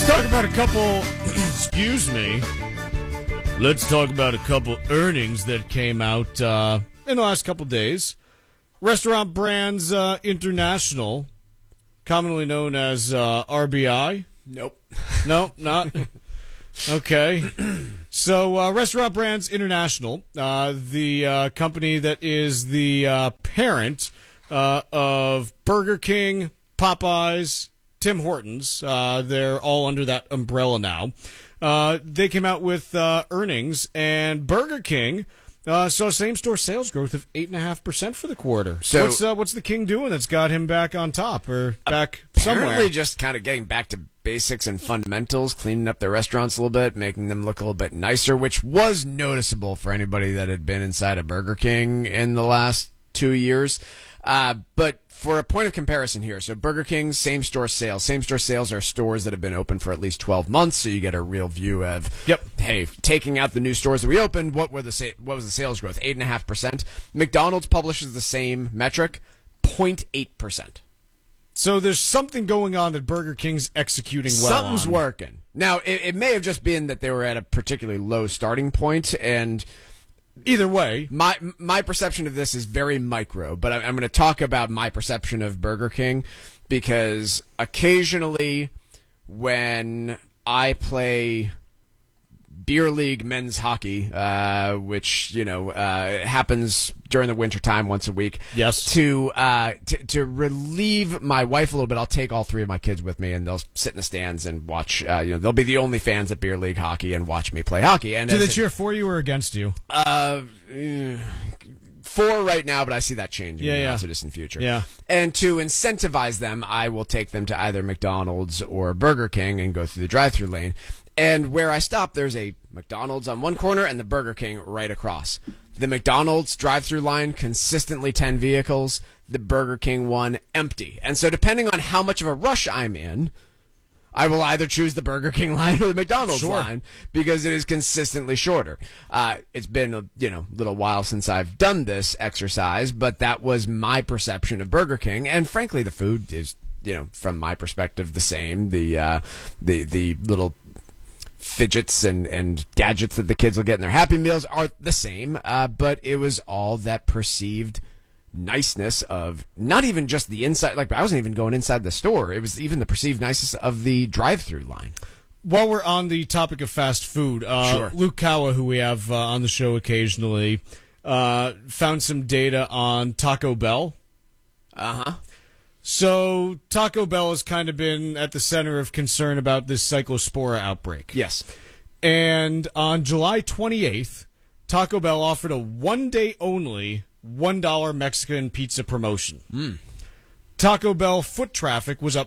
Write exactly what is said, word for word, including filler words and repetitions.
Let's talk about a couple, excuse me, let's talk about a couple earnings that came out uh, in the last couple days. Restaurant Brands uh, International, commonly known as uh, R B I. Nope. No, not. Okay. So, uh, Restaurant Brands International, uh, the uh, company that is the uh, parent uh, of Burger King, Popeyes, Tim Hortons. Uh, they're all under that umbrella now. Uh, they came out with uh, earnings, and Burger King uh, saw same-store sales growth of eight point five percent for the quarter. So what's, uh, what's the King doing that's got him back on top or back somewhere? Apparently just kind of getting back to basics and fundamentals, cleaning up their restaurants a little bit, making them look a little bit nicer, which was noticeable for anybody that had been inside a Burger King in the last two years. Uh, but for a point of comparison here, so Burger King's same-store sales. Same-store sales are stores that have been open for at least twelve months, so you get a real view of, yep. hey, taking out the new stores that we opened, what were the sa- what was the sales growth? eight point five percent. McDonald's publishes the same metric, zero point eight percent. So there's something going on that Burger King's executing well Something's on. working. Now, it, it may have just been that they were at a particularly low starting point, and either way, my my perception of this is very micro, but I'm, I'm going to talk about my perception of Burger King because occasionally when I play beer league men's hockey, uh, which you know uh, happens during the winter time once a week. Yes. To, uh, to to relieve my wife a little bit, I'll take all three of my kids with me, and they'll sit in the stands and watch. Uh, you know, they'll be the only fans at beer league hockey and watch me play hockey. And do they as cheer for you or against you? Uh, four right now, but I see that changing Yeah, in the yeah. not so distant future. Yeah. And to incentivize them, I will take them to either McDonald's or Burger King and go through the drive-through lane. And where I stop, there's a McDonald's on one corner and the Burger King right across. The McDonald's drive-through line, consistently ten vehicles. The Burger King one, empty. And so depending on how much of a rush I'm in, I will either choose the Burger King line or the McDonald's Sure. line because it is consistently shorter. Uh, it's been a you know little while since I've done this exercise, but that was my perception of Burger King. And frankly, the food is, you know, from my perspective, the same. The uh, the the little fidgets and, and gadgets that the kids will get in their Happy Meals are the same, uh, but it was all that perceived niceness of not even just the inside, like I wasn't even going inside the store. It was even the perceived niceness of the drive-through line. While we're on the topic of fast food, uh, Sure. Luke Kawa, who we have uh, on the show occasionally, uh, found some data on Taco Bell. Uh-huh. So Taco Bell has kind of been at the center of concern about this cyclospora outbreak. Yes. And on July twenty-eighth, Taco Bell offered a one-day only one dollar Mexican pizza promotion. Mm. Taco Bell foot traffic was up